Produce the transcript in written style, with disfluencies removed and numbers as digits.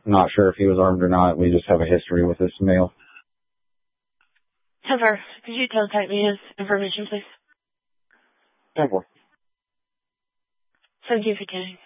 Not sure if he was armed or not. We just have a history with this male. 10-4, could you teletype me his information, please? 10-4. Thank you for getting.